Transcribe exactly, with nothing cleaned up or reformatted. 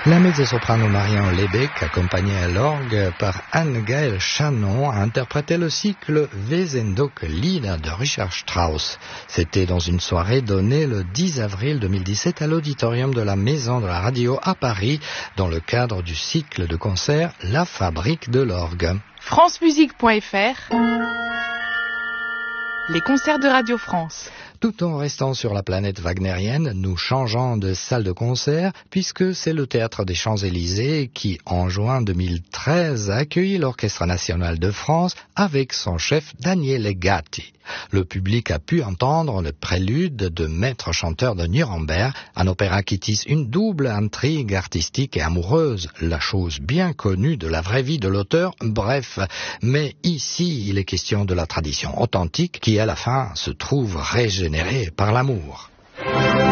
La mezzo-soprano Marianne Lebec, accompagnée à l'orgue par Anne-Gaëlle Chanon, a interprété le cycle Wesendonck Lieder de Richard Strauss. C'était dans une soirée donnée le dix avril deux mille dix-sept à l'auditorium de la Maison de la Radio à Paris, dans le cadre du cycle de concerts La Fabrique de l'orgue. france musique point f r. Les concerts de Radio France. Tout en restant sur la planète wagnérienne, nous changeons de salle de concert puisque c'est le Théâtre des Champs-Élysées qui, en juin deux mille treize, a accueilli l'Orchestre national de France avec son chef Daniele Gatti. Le public a pu entendre le prélude de Maître chanteur de Nuremberg, un opéra qui tisse une double intrigue artistique et amoureuse, la chose bien connue de la vraie vie de l'auteur, bref. Mais ici, il est question de la tradition authentique qui, à la fin, se trouve régénérée par l'amour.